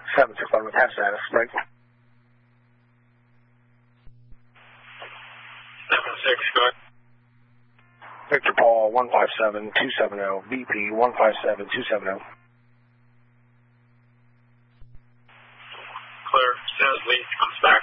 761 with half status. Break. 76, go ahead. Victor Paul 157270, BP 157270. Clear. As soon as Lee comes back,